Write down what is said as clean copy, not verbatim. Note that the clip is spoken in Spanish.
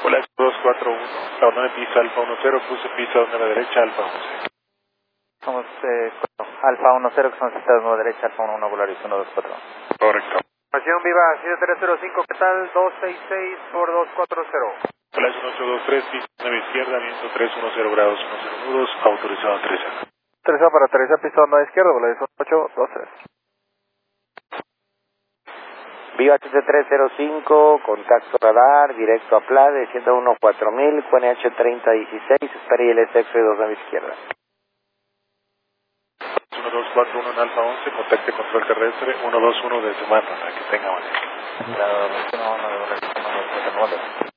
Hola, 241, la 9 pista Alfa 10, puse pista 9 derecha, Alfa 11. Somos Alfa 10, que son citas 9 derecha, Alfa 11, Volaris 124. Correcto. Estación Viva 7305, ¿qué tal? 266 por 240. Hola, 1823, pista 9 izquierda, viento 310 grados 10 nudos, autorizado a 13. Autorizado para aterrizar, pista 9 izquierda, Volaris 1823. Viva 8305, contacto radar, directo a PLADE, 101-4000, QNH 3016, espera ILS 2 izquierda. 1241 en Alfa 11, contacte control terrestre, 121 de semana, para que tenga buen día. Claro, 21, 1, 2, 1, 2, 1, 2.